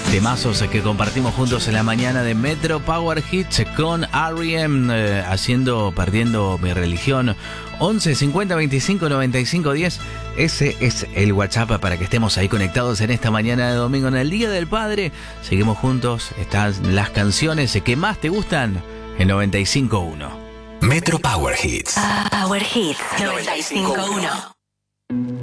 Temazos que compartimos juntos en la mañana de Metro Power Hits con R.E.M. haciendo Perdiendo mi religión. 11 50 25 95 10. Ese es el WhatsApp para que estemos ahí conectados en esta mañana de domingo, en el Día del Padre. Seguimos juntos. Están las canciones que más te gustan en 95.1. Metro Power Hits. Power Hits 95.1.